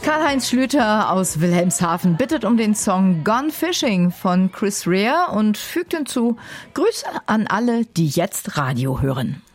Karl-Heinz Schlüter aus Wilhelmshaven bittet um den Song Gone Fishing von Chris Rea und fügt hinzu: Grüße an alle, die jetzt Radio hören.